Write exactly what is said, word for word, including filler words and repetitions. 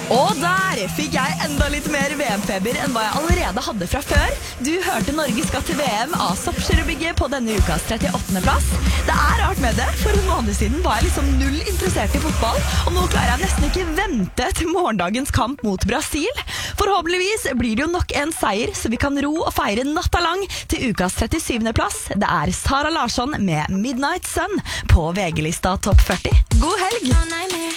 Og der fikk jeg enda litt mer V M-feber enn hva jeg allerede hadde fra før. Du hørte Norge skal til V M av Soppskjerubygget på denne ukas trettiåttende plass. Det er rart med det, for en måned siden var jeg liksom null interessert i fotball, og nå klarer jeg nesten ikke vente til morgendagens kamp mot Brasil. Forhåpentligvis blir det jo nok en seier, så vi kan ro og feire natta lang til ukas trettisyvende plass. Det er Sara Larsson med Midnight Sun på V G-lista Topp førti. God helg!